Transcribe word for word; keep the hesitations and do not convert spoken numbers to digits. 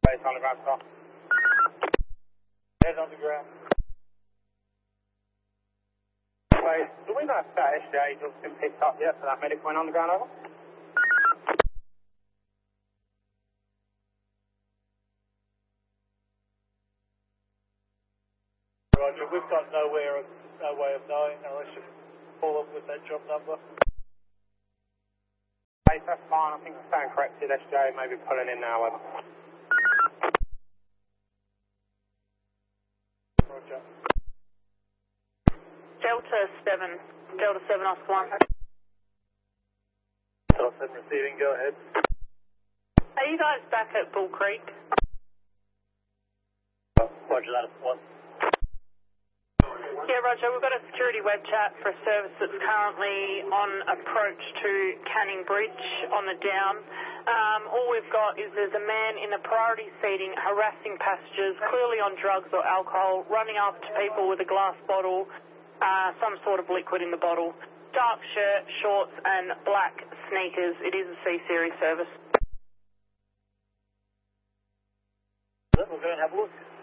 Base on the ground stop. Head on the ground. Wait, do we know if that S J just been picked up yet for that medic went on the ground over? Roger, we've got nowhere, no way of knowing unless you call up with that job number. Base, that's fine. I think I stand corrected. S J maybe pulling in now. Roger. Delta seven, Delta seven Oscar one. Delta seven receiving, go ahead. Are you guys back at Bull Creek? Roger that, one. Yeah, Roger, we've got a security web chat for a service that's currently on approach to Canning Bridge on the down. Um, all we've got is there's a man in the priority seating harassing passengers, clearly on drugs or alcohol, running up to people with a glass bottle, uh, some sort of liquid in the bottle. Dark shirt, shorts and black sneakers. It is a C-Series service. We're going to have a look.